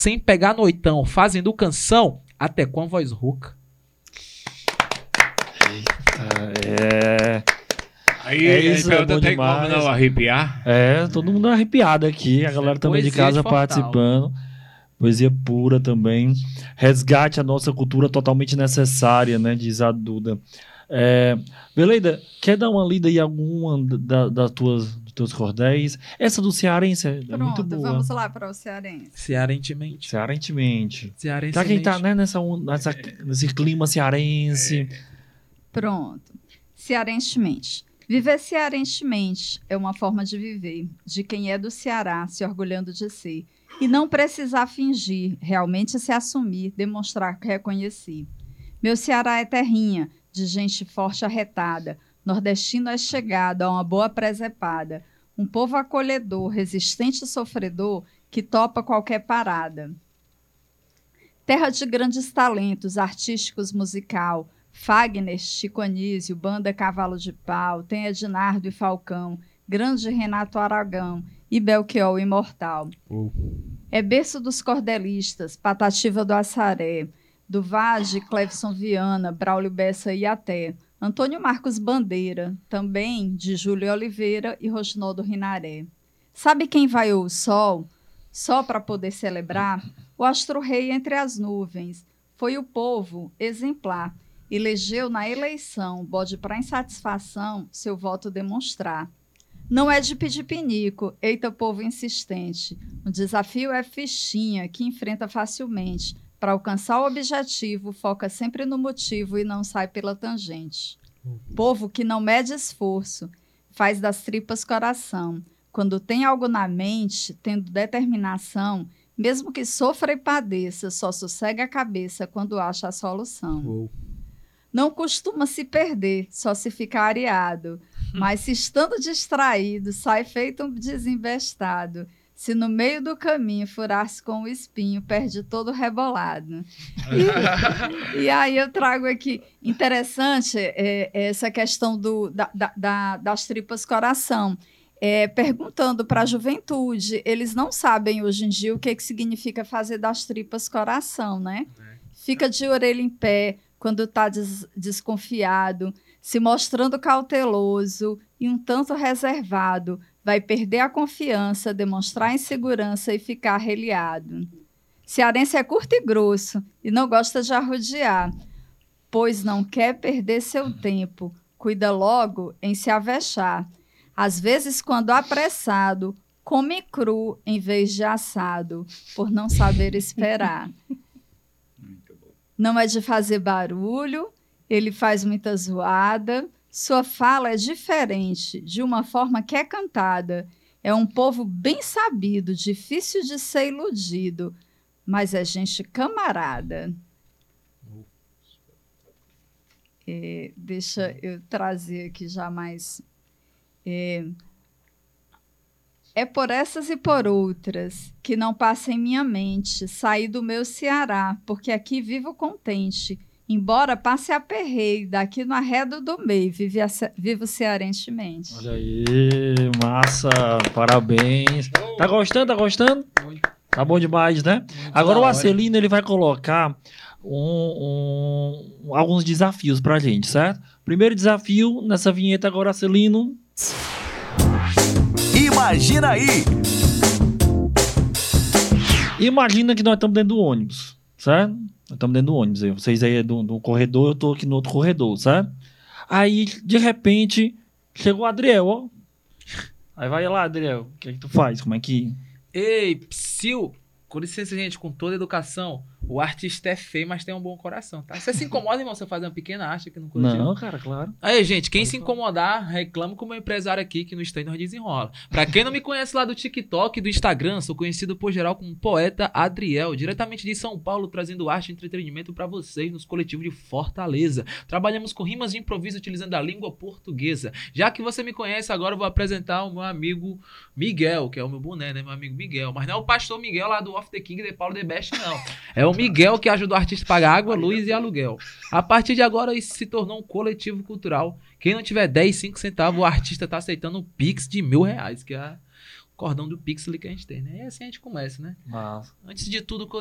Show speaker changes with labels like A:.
A: sem pegar noitão, fazendo canção, até com a voz rouca.
B: Aí
C: isso, é bom
B: tem
C: demais.
B: como não arrepiar?
C: Todo mundo arrepiado aqui. A galera também de casa participando. Poesia pura também. Resgate a nossa cultura totalmente necessária, né? Diz a Duda. Beleida, quer dar uma lida em alguma dos teus cordéis? Essa do cearense é muito boa.
D: Vamos lá para o cearense.
A: Cearentemente.
C: Pra quem tá, né, nesse clima cearense.
D: Pronto. Cearentemente. Viver cearentemente é uma forma de viver, de quem é do Ceará, se orgulhando de ser. E não precisar fingir, realmente se assumir, demonstrar que reconheci. Meu Ceará é terrinha, de gente forte arretada. Nordestino é chegado a uma boa presepada. Um povo acolhedor, resistente e sofredor, que topa qualquer parada. Terra de grandes talentos, artísticos musical. Fagner, Chico Anísio, Banda Cavalo de Pau, tem Ednardo e Falcão, grande Renato Aragão e Belchior Imortal. É berço dos cordelistas, Patativa do Assaré, do Vade, Clevson Viana, Braulio Bessa e até Antônio Marcos Bandeira, também de Júlio Oliveira e Roginaldo Rinaré. Sabe quem vaiou o sol? Só para poder celebrar? O astro-rei entre as nuvens. Foi o povo exemplar. Elegeu na eleição, bode para insatisfação, seu voto demonstrar. Não é de pedir pinico, eita povo insistente. O desafio é fichinha, que enfrenta facilmente. Para alcançar o objetivo, foca sempre no motivo e não sai pela tangente. Povo que não mede esforço, faz das tripas coração. Quando tem algo na mente, tendo determinação, mesmo que sofra e padeça, só sossega a cabeça quando acha a solução. Não costuma se perder, só se fica areado. Mas se estando distraído, sai feito um desinvestado. Se no meio do caminho furar-se com o espinho, perde todo o rebolado. E aí eu trago aqui, interessante essa questão das tripas coração. Perguntando para a juventude, eles não sabem hoje em dia o que significa fazer das tripas coração, né? Fica de orelha em pé, quando está desconfiado, se mostrando cauteloso e um tanto reservado, vai perder a confiança, demonstrar insegurança e ficar reliado. Cearense é curto e grosso e não gosta de arrodear, pois não quer perder seu tempo, cuida logo em se avexar. Às vezes, quando apressado, come cru em vez de assado, por não saber esperar. Não é de fazer barulho, ele faz muita zoada, sua fala é diferente, de uma forma que é cantada. É um povo bem sabido, difícil de ser iludido, mas é gente camarada. Deixa eu trazer aqui já mais... É por essas e por outras que não passa em minha mente sair do meu Ceará, porque aqui vivo contente. Embora passe aperreio, daqui no arredo do meio, vivo cearentemente.
C: Olha aí, massa, parabéns. Tá gostando? Tá bom demais, né? Agora o Acelino, ele vai colocar alguns desafios pra gente, certo? Primeiro desafio, nessa vinheta agora, Acelino...
E: Imagina aí!
C: Imagina que nós estamos dentro do ônibus, certo? Nós estamos dentro do ônibus. Vocês aí é do corredor, eu estou aqui no outro corredor, certo? Aí, de repente, chegou o Adriel, ó. Aí vai lá, Adriel. O que é que tu faz? Como é que...
A: Ei, psiu! Com licença, gente, com toda educação, o artista é feio, mas tem um bom coração, tá? Você se incomoda, irmão, você faz uma pequena arte aqui no coletivo?
C: Não, cara, claro.
A: Aí, gente, quem se incomodar, reclama com o meu empresário aqui, que no stand nós desenrola. Pra quem não me conhece lá do TikTok e do Instagram, sou conhecido por geral como Poeta Adriel, diretamente de São Paulo, trazendo arte e entretenimento pra vocês nos coletivos de Fortaleza. Trabalhamos com rimas de improviso utilizando a língua portuguesa. Já que você me conhece, agora eu vou apresentar o meu amigo Miguel, que é o meu boné, né? Meu amigo Miguel. Mas não é o pastor Miguel lá do Off the King de Paulo The Best, não. É o Miguel que ajuda o artista a pagar água, luz e aluguel. A partir de agora, isso se tornou um coletivo cultural. Quem não tiver 10, 5 centavos, o artista tá aceitando um Pix de R$1.000, que é cordão do Pixel que a gente tem, né? E assim a gente começa, né?
C: Mas...
A: Antes de tudo,